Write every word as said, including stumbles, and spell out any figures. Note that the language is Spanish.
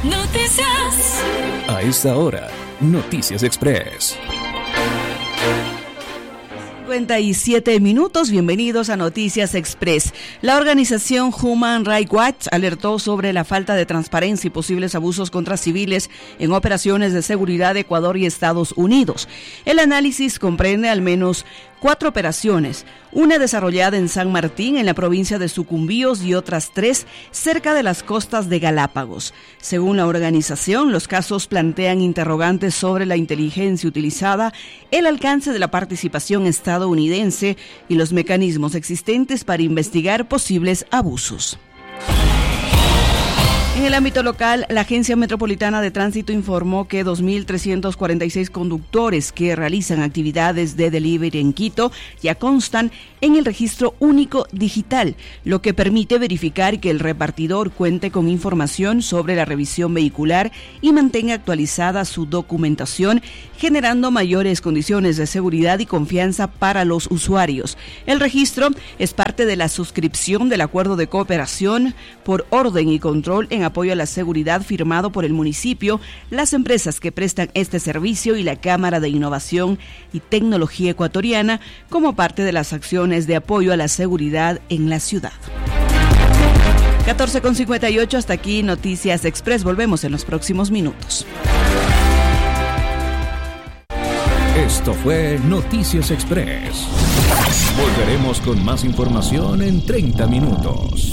Noticias. A esta hora, Noticias Express. cincuenta y siete minutos, bienvenidos a Noticias Express. La organización Human Rights Watch alertó sobre la falta de transparencia y posibles abusos contra civiles en operaciones de seguridad de Ecuador y Estados Unidos. El análisis comprende al menos cuatro operaciones, una desarrollada en San Martín, en la provincia de Sucumbíos, y otras tres cerca de las costas de Galápagos. Según la organización, los casos plantean interrogantes sobre la inteligencia utilizada, el alcance de la participación estadounidense y los mecanismos existentes para investigar posibles abusos. En el ámbito local, la Agencia Metropolitana de Tránsito informó que dos mil trescientos cuarenta y seis conductores que realizan actividades de delivery en Quito ya constan en el registro único digital, lo que permite verificar que el repartidor cuente con información sobre la revisión vehicular y mantenga actualizada su documentación, generando mayores condiciones de seguridad y confianza para los usuarios. El registro es parte de la suscripción del Acuerdo de Cooperación por Orden y Control en apoyo a la seguridad firmado por el municipio, las empresas que prestan este servicio y la Cámara de Innovación y Tecnología Ecuatoriana como parte de las acciones de apoyo a la seguridad en la ciudad. catorce con cincuenta y ocho, hasta aquí Noticias Express. Volvemos en los próximos minutos. Esto fue Noticias Express. Volveremos con más información en treinta minutos.